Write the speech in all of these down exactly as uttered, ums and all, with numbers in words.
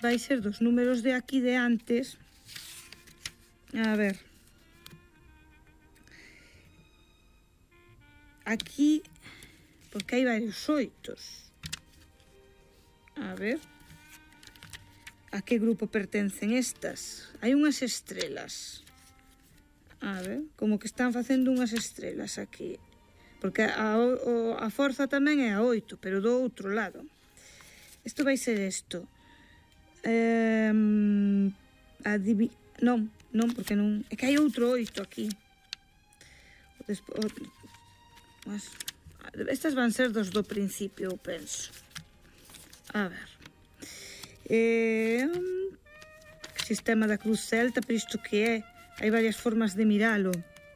vai ser dos números de aquí de antes. A ver. Aquí, porque hai varios oitos. A ver. A que grupo pertencen estas? Hai unhas estrelas. A ver, como que están facendo unhas estrelas aquí. Porque a, a, a forza tamén é a oito, pero do outro lado. Isto vai ser isto. Eh, adivi... Non, non, porque non... É que hai outro oito aquí. Despo... Mas... Estas van ser dos do principio, eu penso. A ver. Eh... Sistema da cruz celta, pero isto que é? Hai varias formas de miralo.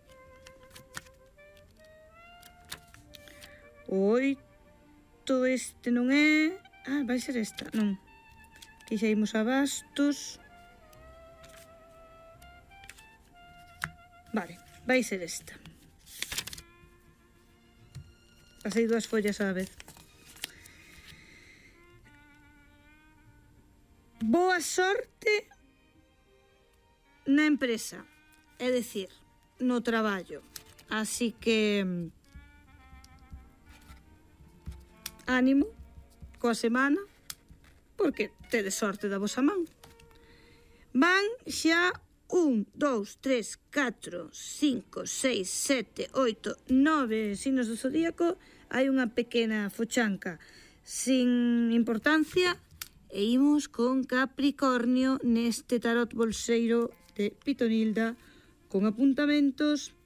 O oito este non é... Ah, vai ser esta, non. Aquí xa imos a bastos. Vale, vai ser esta. Pasei dúas follas á vez. Boa sorte na empresa, é dicir, no traballo. Así que ánimo coa semana, porque tedes sorte da vosa man. Van xa un, dous, tres, catro, cinco, seis, sete, oito, nove signos do zodíaco. Hai unha pequena fochanca sin importancia e imos con Capricornio neste tarot bolseiro de Pitonilda con apuntamentos.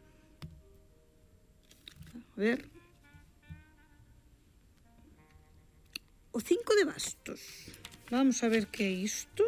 A ver. O cinco de bastos. Vamos a ver que é isto.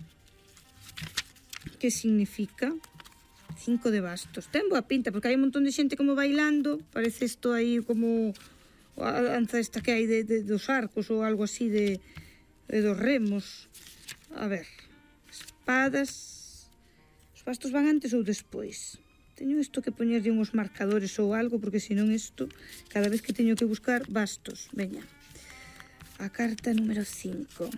Que significa? Cinco de bastos. Ten boa pinta, porque hai un montón de xente como bailando. Parece isto aí como a danza esta que hai de, de, dos arcos ou algo así de, de dos remos. A ver. Espadas. Os bastos van antes ou despois? Teño isto que poñerlle uns marcadores ou algo, porque senón isto, cada vez que teño que buscar bastos. Veña. A carta número cinco.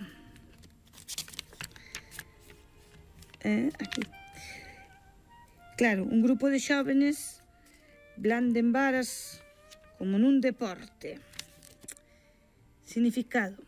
Eh, aquí. Claro, un grupo de xóvenes blanden varas como nun deporte. Significado.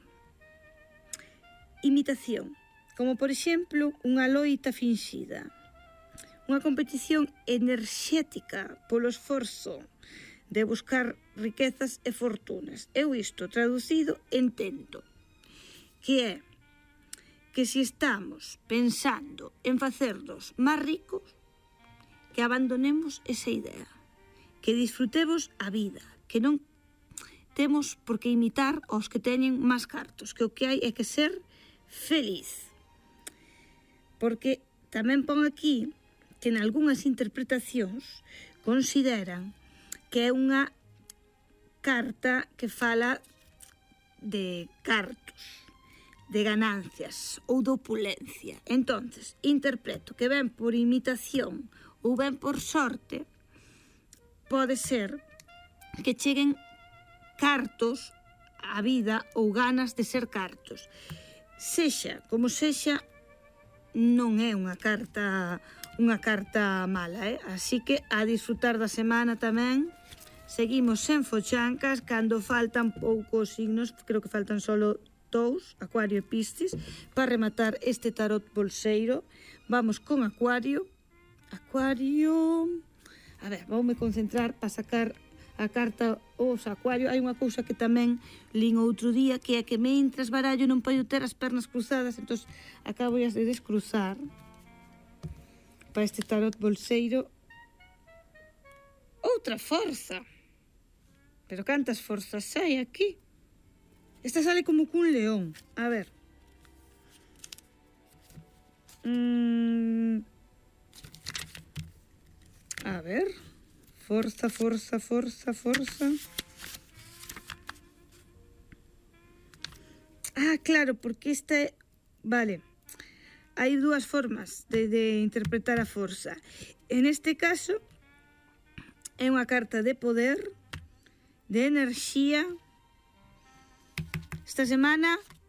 Imitación. Como, por exemplo, unha loita finxida. Unha competición enerxética polo esforzo de buscar riquezas e fortunas. Eu isto traducido entendo que é que se estamos pensando en facernos máis ricos, que abandonemos esa idea, que disfrutemos a vida, que non temos por que imitar aos que teñen máis cartos, que o que hai é que ser feliz. Porque tamén pon aquí que en algunhas interpretacións consideran que é unha carta que fala de cartos, de ganancias ou de opulencia. Entonces, interpreto que ven por imitación ou ven por sorte, pode ser que cheguen cartos á vida ou ganas de ser cartos. Sexa como sexa, non é unha carta unha carta mala, eh? Así que a disfrutar da semana tamén. Seguimos sen fochancas, cando faltan poucos signos, creo que faltan solo dous, Acuario e Piscis, para rematar este tarot bolseiro. Vamos con Acuario. Acuario... A ver, voume concentrar para sacar a carta os Acuario. Hai unha cousa que tamén lín outro día, que é que mentras barallo non podo ter as pernas cruzadas, entón acabo de descruzar para este tarot bolseiro. Outra forza. Pero cantas forzas hai aquí? Esta sale como cun león. A ver. Mm. A ver. Forza, forza, forza, forza. Ah, claro, porque esta é... Vale. Hai dúas formas de, de interpretar a forza. En este caso, é unha carta de poder, de enerxía. Esta semana